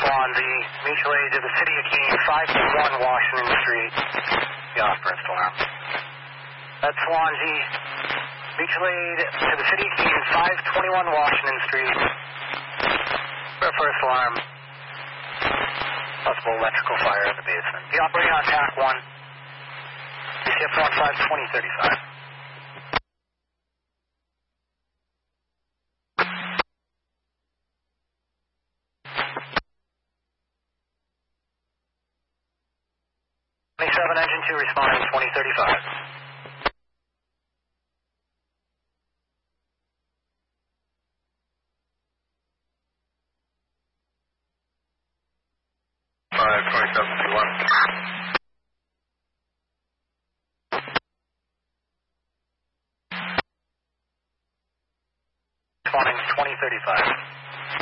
Swansea, mutual aid to the City of Keene, 521 Washington Street. Yeah, first alarm. That's Swansea, mutual aid to the City of Keene, 521 Washington Street. First alarm. Possible electrical fire in the basement. The operating on TAC 1. DCF 15 2035. Engine 2 responding 2035. Responding 2035.